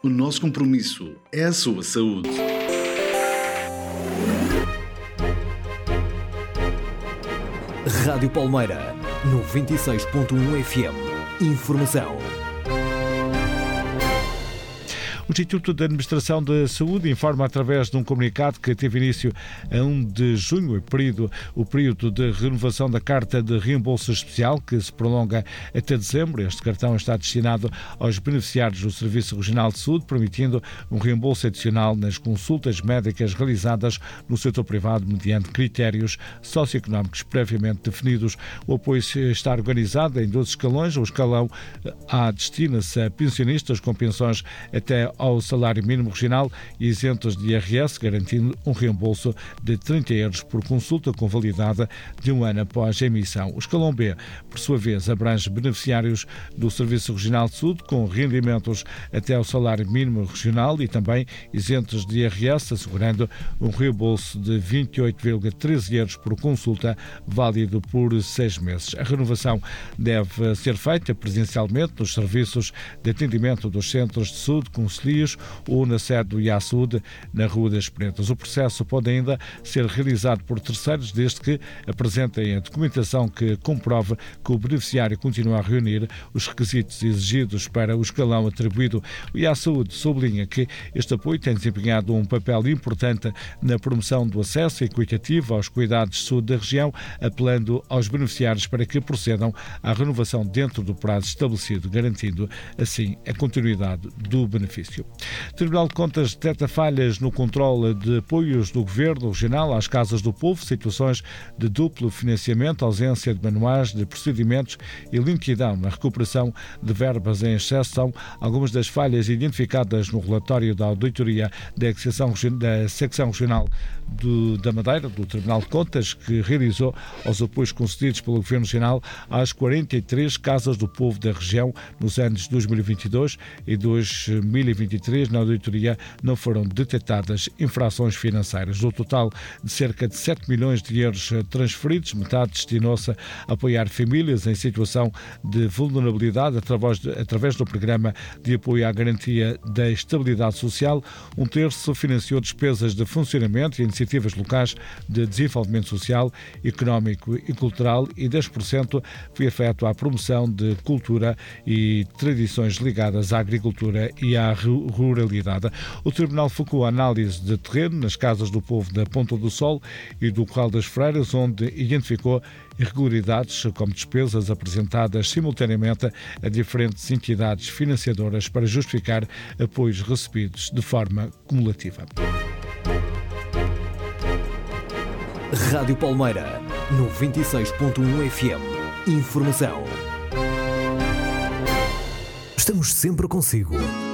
O nosso compromisso é a sua saúde. Rádio Palmeira, 96.1 FM. Informação. O Instituto de Administração da Saúde informa através de um comunicado que teve início a 1 de junho o período de renovação da carta de reembolso especial, que se prolonga até dezembro. Este cartão está destinado aos beneficiários do Serviço Regional de Saúde, permitindo um reembolso adicional nas consultas médicas realizadas no setor privado mediante critérios socioeconómicos previamente definidos. O apoio está organizado em 12 escalões. O escalão A destina-se a pensionistas com pensões até ao salário mínimo regional e isentos de IRS, garantindo um reembolso de 30 euros por consulta com validade de um ano após a emissão. O escalão B, por sua vez, abrange beneficiários do Serviço Regional de Saúde com rendimentos até ao salário mínimo regional e também isentos de IRS, assegurando um reembolso de 28,13 euros por consulta, válido por 6 meses. A renovação deve ser feita presencialmente nos serviços de atendimento dos centros de saúde, concelhios ou na sede do IASUD, na Rua das Pretas. O processo pode ainda ser realizado por terceiros, desde que apresentem a documentação que comprove que o beneficiário continua a reunir os requisitos exigidos para o escalão atribuído. O IASUD sublinha que este apoio tem desempenhado um papel importante na promoção do acesso equitativo aos cuidados de saúde da região, apelando aos beneficiários para que procedam à renovação dentro do prazo estabelecido, garantindo assim a continuidade do benefício. O Tribunal de Contas detecta falhas no controle de apoios do Governo Regional às Casas do Povo, situações de duplo financiamento, ausência de manuais de procedimentos e lentidão na recuperação de verbas em excesso são algumas das falhas identificadas no relatório da auditoria da Secção Regional da Madeira, do Tribunal de Contas, que realizou aos apoios concedidos pelo Governo Regional às 43 Casas do Povo da região nos anos 2022 e 2023. Na auditoria não foram detectadas infrações financeiras. Do total de cerca de 7 milhões de euros transferidos, metade destinou-se a apoiar famílias em situação de vulnerabilidade através do Programa de Apoio à Garantia da Estabilidade Social. Um terço financiou despesas de funcionamento e iniciativas locais de desenvolvimento social, económico e cultural e 10% foi afeto à promoção de cultura e tradições ligadas à agricultura e à ruralidade. O Tribunal focou a análise de terreno nas Casas do Povo da Ponta do Sol e do Corral das Freiras, onde identificou irregularidades como despesas apresentadas simultaneamente a diferentes entidades financiadoras para justificar apoios recebidos de forma cumulativa. Rádio Palmeira, 96.1 FM. Informação. Estamos sempre consigo.